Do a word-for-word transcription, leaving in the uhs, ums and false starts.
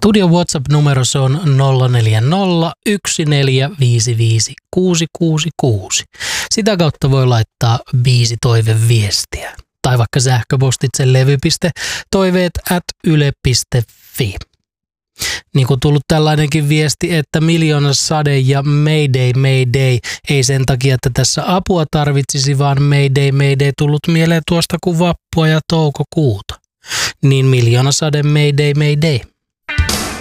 Studion WhatsApp-numero se on nolla neljä nolla yksi neljä viisi viisi kuusi kuusi kuusi. Sitä kautta voi laittaa biisitoiveviestiä. Tai vaikka sähköpostitse levy.toiveet at yle piste fi. Niin kuin tullut tällainenkin viesti, että miljoona sade ja Mayday Mayday ei sen takia, että tässä apua tarvitsisi, vaan Mayday Mayday tullut mieleen tuosta kuin vappua ja toukokuuta. Niin miljoona sade Mayday Mayday.